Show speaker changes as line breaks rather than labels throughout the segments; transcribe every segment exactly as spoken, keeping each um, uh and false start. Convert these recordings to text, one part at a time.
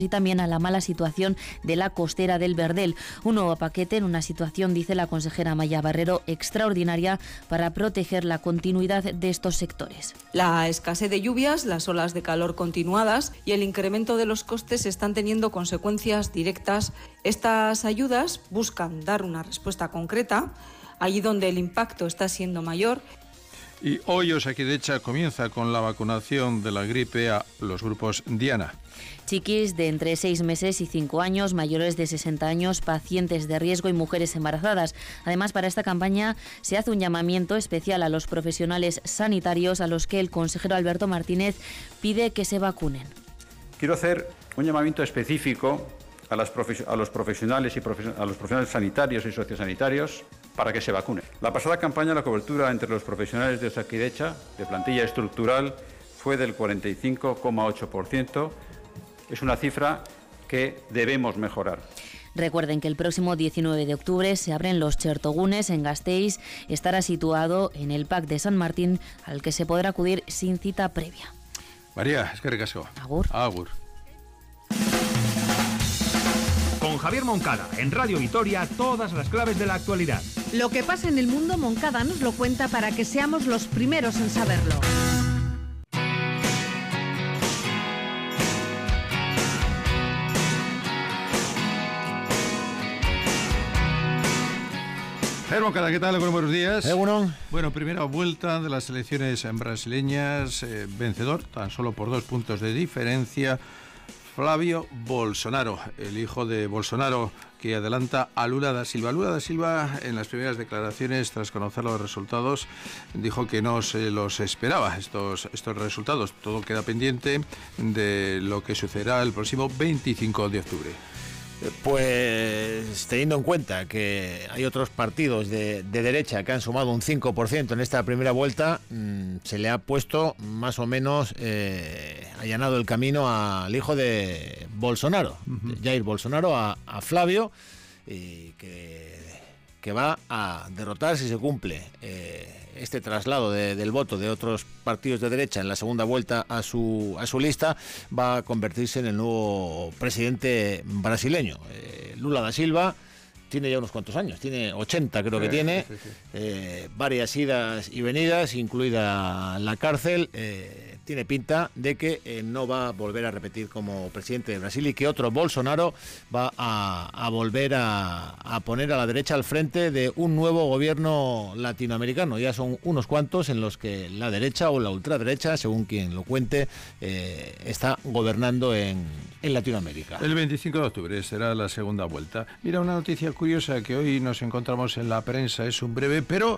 y también a la mala situación de la costera del Verdel. Un nuevo paquete en una situación, dice la consejera Amaia Barrero, extraordinaria para proteger la continuidad de estos sectores.
La escasez de lluvias, las olas de calor continuadas y el incremento de los costes están teniendo consecuencias directas. Estas ayudas buscan dar una respuesta concreta allí donde el impacto está siendo mayor.
Y hoy Osakidetza comienza con la vacunación de la gripe a los grupos Diana.
Chiquis de entre seis meses y cinco años, mayores de sesenta años, pacientes de riesgo y mujeres embarazadas. Además, para esta campaña se hace un llamamiento especial a los profesionales sanitarios a los que el consejero Alberto Martínez pide que se vacunen.
Quiero hacer un llamamiento específico a, las profe- a los profesionales y profe- a los profesionales sanitarios y sociosanitarios para que se vacunen. La pasada campaña, la cobertura entre los profesionales de Osakidetza, de plantilla estructural, fue del cuarenta y cinco coma ocho por ciento. Es una cifra que debemos mejorar.
Recuerden que el próximo diecinueve de octubre se abren los Chertogunes en Gasteiz. Estará situado en el P A C de San Martín, al que se podrá acudir sin cita previa.
María, es que recasco.
Agur.
Agur.
Con Javier Moncada, en Radio Vitoria, todas las claves de la actualidad.
Lo que pasa en el mundo, Moncada nos lo cuenta para que seamos los primeros en saberlo.
Javier Moncada, ¿qué tal? Bueno, buenos días.
Eh, bueno.
bueno, primera vuelta de las elecciones brasileñas, eh, vencedor, tan solo por dos puntos de diferencia, Flavio Bolsonaro, el hijo de Bolsonaro, que adelanta a Lula da Silva. Lula da Silva, en las primeras declaraciones, tras conocer los resultados, dijo que no se los esperaba, estos, estos resultados. Todo queda pendiente de lo que sucederá el próximo veinticinco de octubre.
Pues teniendo en cuenta que hay otros partidos de, de derecha que han sumado un cinco por ciento en esta primera vuelta, mmm, se le ha puesto más o menos eh, allanado el camino al hijo de Bolsonaro, uh-huh. Jair Bolsonaro, a, a Flavio, y que, que va a derrotar, si se cumple eh, este traslado de, del voto de otros partidos de derecha en la segunda vuelta a su a su lista, va a convertirse en el nuevo presidente brasileño. Eh, Lula da Silva tiene ya unos cuantos años, tiene ochenta creo sí, que tiene, sí, sí. Eh, varias idas y venidas, incluida la cárcel. Eh, tiene pinta de que eh, no va a volver a repetir como presidente de Brasil y que otro Bolsonaro va a, a volver a, a poner a la derecha al frente de un nuevo gobierno latinoamericano. Ya son unos cuantos en los que la derecha o la ultraderecha, según quien lo cuente, eh, está gobernando en, en Latinoamérica.
El veinticinco de octubre será la segunda vuelta. Mira, una noticia curiosa que hoy nos encontramos en la prensa, es un breve, pero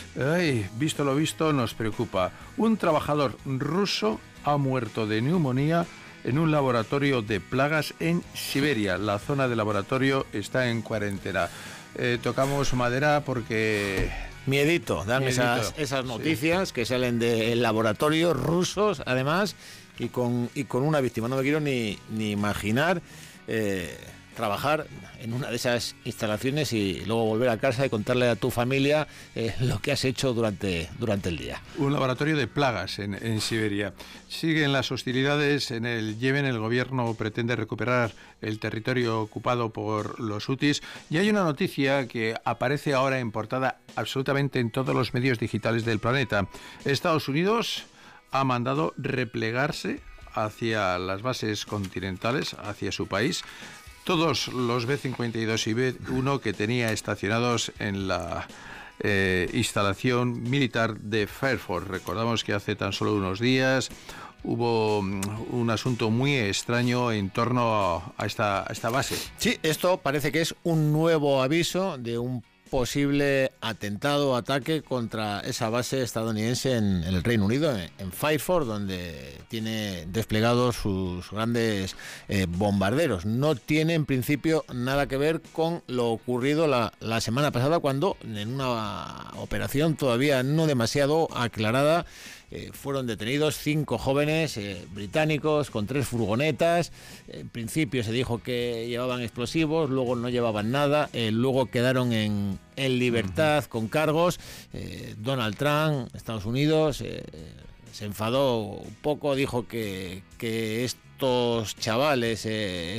ay, visto lo visto nos preocupa. Un trabajador ruso ha muerto de neumonía en un laboratorio de plagas en Siberia. La zona del laboratorio está en cuarentena. Eh, tocamos madera porque...
Miedito, dan Miedito. Esas, esas noticias sí. que salen de laboratorios rusos, además, y con, y con una víctima. No me quiero ni, ni imaginar... Eh, trabajar en una de esas instalaciones y luego volver a casa y contarle a tu familia eh, lo que has hecho durante, durante el día.
Un laboratorio de plagas en, en Siberia. Siguen las hostilidades en el Yemen. El gobierno pretende recuperar el territorio ocupado por los hutis. Y hay una noticia que aparece ahora en portada absolutamente en todos los medios digitales del planeta. Estados Unidos ha mandado replegarse hacia las bases continentales, hacia su país, todos los B cincuenta y dos y B uno que tenía estacionados en la eh, instalación militar de Fairford. Recordamos que hace tan solo unos días hubo un asunto muy extraño en torno a, a, esta, a esta base.
Sí, esto parece que es un nuevo aviso de un posible atentado o ataque contra esa base estadounidense en, en el Reino Unido, en, en Fairford, donde tiene desplegados sus grandes eh, bombarderos. No tiene en principio nada que ver con lo ocurrido la, la semana pasada, cuando en una operación todavía no demasiado aclarada Eh, fueron detenidos cinco jóvenes eh, británicos con tres furgonetas. En principio se dijo que llevaban explosivos, luego no llevaban nada, eh, luego quedaron en, en libertad con cargos. Eh, Donald Trump, Estados Unidos, eh, se enfadó un poco, dijo que, que estos chavales, eh,